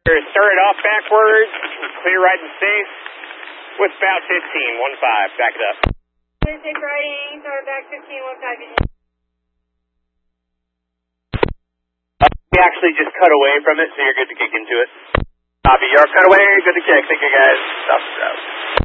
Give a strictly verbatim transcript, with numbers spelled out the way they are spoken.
Start it off backwards, clear right and safe, with about fifteen, one five, back it up. Clear safe riding, start back fifteen, one five. Uh, we actually just cut away from it, so you're good to kick into it. Copy, you're cut away, good to kick, thank you guys. Stop, stop.